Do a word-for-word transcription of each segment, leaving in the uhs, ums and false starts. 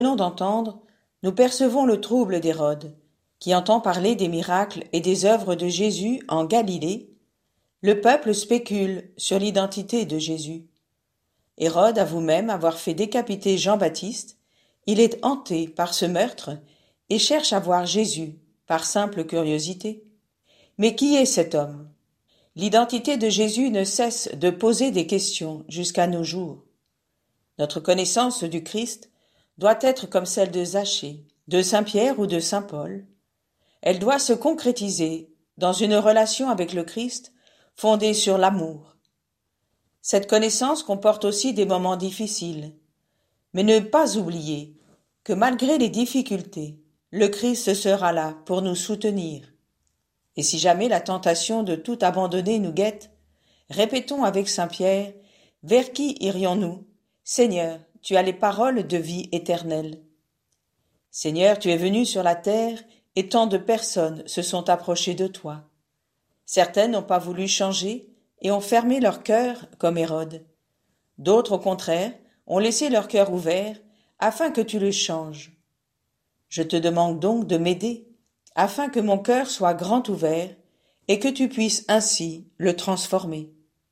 venons d'entendre, nous percevons le trouble d'Hérode, qui entend parler des miracles et des œuvres de Jésus en Galilée. Le peuple spécule sur l'identité de Jésus. Hérode avoue même avoir fait décapiter Jean-Baptiste. Il est hanté par ce meurtre et cherche à voir Jésus par simple curiosité. Mais qui est cet homme? L'identité de Jésus ne cesse de poser des questions jusqu'à nos jours. Notre connaissance du Christ doit être comme celle de Zachée, de Saint Pierre ou de Saint Paul. Elle doit se concrétiser dans une relation avec le Christ fondée sur l'amour. Cette connaissance comporte aussi des moments difficiles, mais ne pas oublier que malgré les difficultés, le Christ sera là pour nous soutenir. Et si jamais la tentation de tout abandonner nous guette, répétons avec Saint Pierre, « Vers qui irions-nous? Seigneur, tu as les paroles de vie éternelle. » Seigneur, tu es venu sur la terre et tant de personnes se sont approchées de toi. Certaines n'ont pas voulu changer et ont fermé leur cœur comme Hérode. D'autres, au contraire, ont laissé leur cœur ouvert afin que tu le changes. Je te demande donc de m'aider afin que mon cœur soit grand ouvert et que tu puisses ainsi le transformer.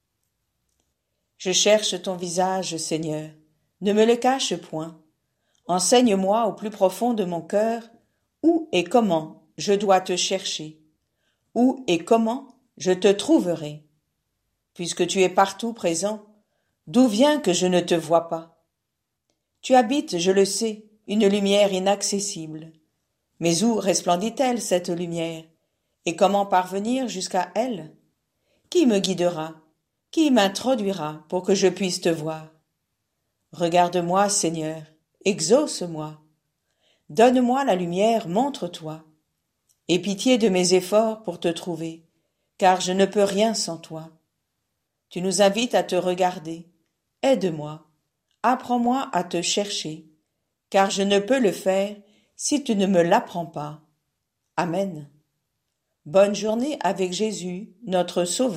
Je cherche ton visage, Seigneur, ne me le cache point. Enseigne-moi au plus profond de mon cœur où et comment je dois te chercher, où et comment je te trouverai. Puisque tu es partout présent, d'où vient que je ne te vois pas? Tu habites, je le sais, une lumière inaccessible. Mais où resplendit-elle, cette lumière? Et comment parvenir jusqu'à elle? Qui me guidera? Qui m'introduira pour que je puisse te voir? Regarde-moi, Seigneur, exauce-moi. Donne-moi la lumière, montre-toi. Aie pitié de mes efforts pour te trouver, car je ne peux rien sans toi. Tu nous invites à te regarder. Aide-moi, apprends-moi à te chercher, car je ne peux le faire si tu ne me l'apprends pas. Amen. Bonne journée avec Jésus, notre Sauveur.